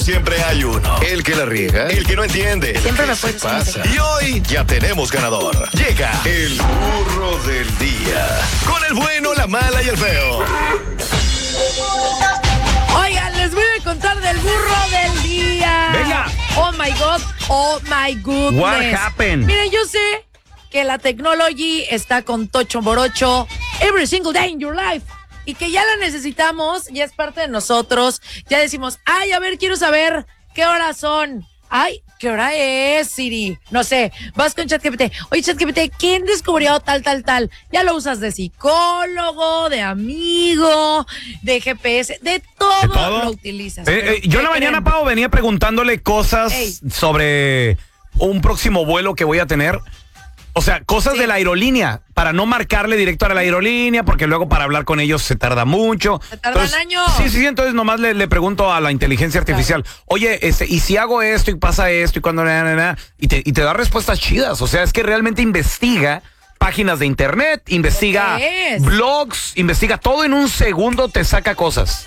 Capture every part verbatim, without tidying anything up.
Siempre hay uno. El que la riega, el que no entiende. Siempre me fue pasa. Y hoy ya tenemos ganador. Llega el burro del día. Con el bueno, la mala y el feo. Oigan, les voy a contar del burro del día. Venga. Oh my God, oh my goodness. What happened? Miren, yo sé que la tecnología está con tocho morocho every single day in your life. Y que ya la necesitamos, ya es parte de nosotros. Ya decimos, ay, a ver, quiero saber qué horas son. Ay, ¿qué hora es, Siri? No sé, vas con ChatGPT. Oye, ChatGPT, ¿quién descubrió tal, tal, tal? Ya lo usas de psicólogo, de amigo, de G P S, de todo, ¿De todo? lo utilizas. Eh, eh, yo en la mañana, Pau, venía preguntándole cosas Ey. sobre un próximo vuelo que voy a tener. O sea, cosas Sí. de la aerolínea, para no marcarle directo a la aerolínea, porque luego para hablar con ellos se tarda mucho. Se tardan Entonces, años. Sí, sí, entonces nomás le, le pregunto a la inteligencia artificial, Claro. oye, este, ¿y si hago esto y pasa esto y cuando... Na, na, na? Y, te, y te da respuestas chidas, o sea, es que realmente investiga páginas de internet, investiga ¿Qué es? blogs, investiga todo en un segundo, te saca cosas.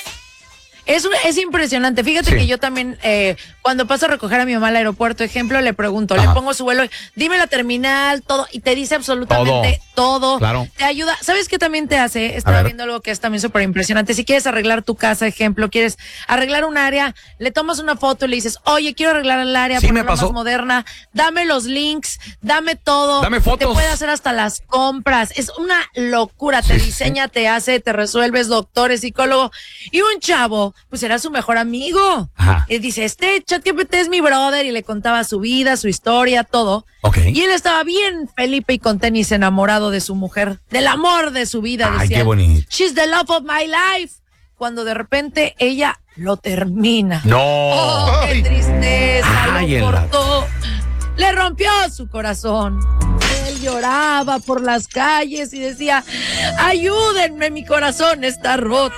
Es, un- es impresionante. Fíjate Sí. que yo también, eh, cuando paso a recoger a mi mamá al aeropuerto, ejemplo, le pregunto, Ajá. le pongo su vuelo, dime la terminal, todo, y te dice absolutamente todo. Claro. Te ayuda. ¿Sabes qué también te hace? Estaba ver. viendo algo que es también súper impresionante. Si quieres arreglar tu casa, ejemplo, quieres arreglar un área, le tomas una foto y le dices, oye, quiero arreglar el área, Sí, me ponerla pasó. más moderna, dame los links, dame todo. Dame fotos. Te puede hacer hasta las compras. Es una locura. Te Sí, sí. diseña, te hace, te resuelves, doctor, es psicólogo. Y un chavo, pues era su mejor amigo. Ajá. Y dice, este ChatGPT es mi brother, y le contaba su vida, su historia, todo. Ok. Y él estaba bien Felipe y con tenis, enamorado de su mujer, del amor de su vida. Ay, decía qué él. bonito. She's the love of my life. Cuando de repente ella lo termina. No. Oh, qué tristeza, Ay, lo en la- cortó. Le rompió su corazón. Él lloraba por las calles y decía, ayúdenme, mi corazón está roto.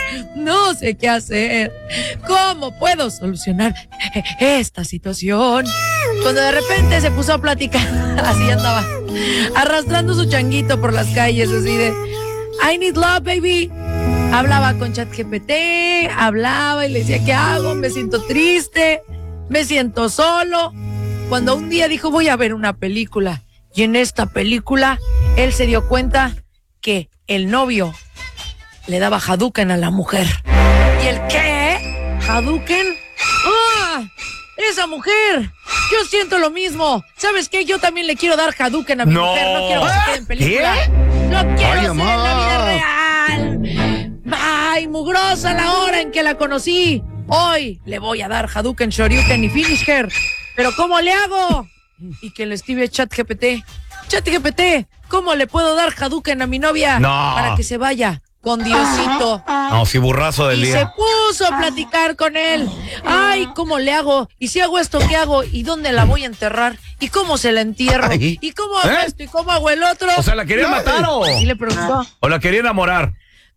No sé qué hacer. ¿Cómo puedo solucionar esta situación? Cuando de repente se puso a platicar, así andaba, arrastrando su changuito por las calles, así de, I need love, baby. Hablaba con ChatGPT, hablaba y le decía, ¿qué hago? Me siento triste, me siento solo. Cuando un día dijo, voy a ver una película. Y en esta película, él se dio cuenta que el novio le daba Hadouken a la mujer. ¿Y el qué? ¿Hadouken? ¡Ah! ¡Esa mujer! Yo siento lo mismo. ¿Sabes qué? Yo también le quiero dar Hadouken a mi No. mujer. No quiero que se quede en película. Lo quiero Ay, hacer en la vida amá. real. ¡Ay, mugrosa la hora en que la conocí! Hoy le voy a dar Hadouken, Shoryuken y Finish Her. ¿Pero cómo le hago? Y que le escribe ChatGPT. ChatGPT, ¿cómo le puedo dar Hadouken a mi novia? No. Para que se vaya con Diosito. No, sí, burrazo del Y se día. puso a platicar con él. Ay, ¿cómo le hago? ¿Y si hago esto, qué hago? ¿Y dónde la voy a enterrar? ¿Y cómo se la entierro? Ay. ¿Y cómo hago ¿Eh? esto? ¿Y cómo hago el otro? O sea, ¿la quería matar o, Y le preguntó. o la quería enamorar?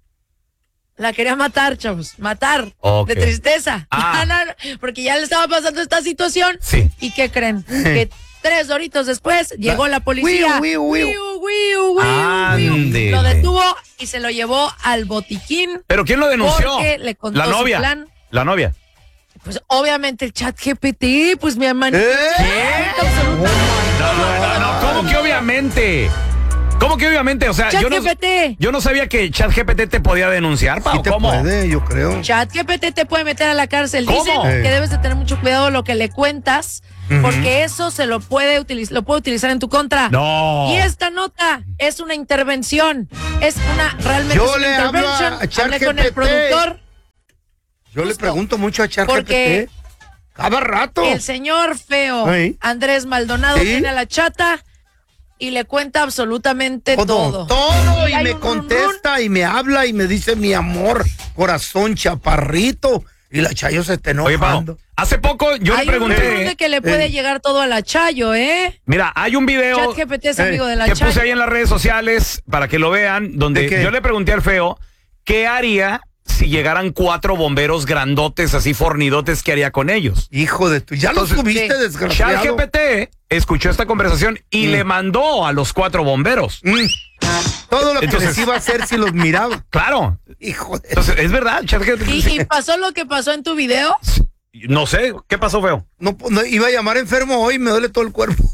La quería matar, chavos. Matar. Ok. De tristeza. Ah. No, no, no, porque ya le estaba pasando esta situación. Sí. ¿Y qué creen? Que tres doritos después llegó la policía. Wiu, wiu, wiu. Wiu, wiu, wiu, Ándele. wiu. Lo detuvo y se lo llevó al botiquín. ¿Pero quién lo denunció? Porque le contó La su novia. plan. La novia. Pues obviamente el chat G P T, pues mi hermano. ¿Eh? No, no, no, ¿cómo que obviamente? ¿Cómo que obviamente? O sea, yo no, ChatGPT. yo no sabía que ChatGPT te podía denunciar, Pau. Sí te ¿Cómo? puede, yo creo. ChatGPT te puede meter a la cárcel. ¿Cómo? Dicen Eh. que debes de tener mucho cuidado lo que le cuentas, porque eso se lo puede utilizar, lo puede utilizar en tu contra. No. Y esta nota es una intervención, es una realmente Yo es una le hablo intervention. a Hablé con el ChatGPT. productor. Yo le Justo. pregunto mucho a Porque- ChatGPT. Cada rato. El señor feo Ay. Andrés Maldonado ¿Sí? tiene a la chata y le cuenta absolutamente todo. Todo, todo, y hay me un contesta y me habla y me dice mi amor, corazón chaparrito. Y la Chayo se está Oye, Pau, enojando. hace poco yo Hay le un rumor pregunté. de que le puede eh. llegar todo a la Chayo, ¿eh? Mira, hay un video ChatGPT es amigo de la que Chayo. puse ahí en las redes sociales para que lo vean, donde ¿De qué? yo le pregunté al feo qué haría si llegaran cuatro bomberos grandotes, así fornidotes, ¿qué haría con ellos? Hijo de tu. Ya Entonces, lo subiste, sí. desgraciado. ChatGPT escuchó esta conversación y Mm. le mandó a los cuatro bomberos. Mm. Todo lo que Entonces- les iba a hacer si los miraba. Claro. Hijo de. Entonces, es verdad, ChatGPT. ¿Y, y pasó lo que pasó en tu video? No sé, ¿qué pasó, feo? No, no, iba a llamar enfermo hoy, me duele todo el cuerpo.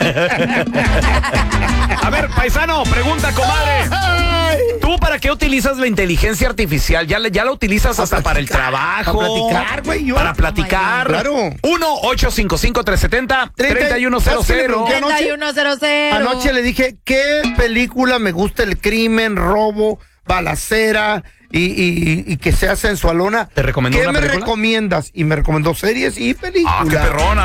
A ver, paisano, pregunta, comadre. ¿Tú para qué utilizas la inteligencia artificial? ¿Ya, ya la utilizas Para hasta para el platicar, trabajo? para platicar, güey, yo. Para platicar. Claro. uno ocho cinco cinco, tres siete cero, tres uno cero cero. treinta y uno cero cero. Anoche le dije, ¿qué película me gusta? El crimen, robo, balacera y, y, y que sea sensualona. ¿Te recomendó ¿Qué una me película? recomiendas? Y me recomendó series y películas. Ah, qué perrona.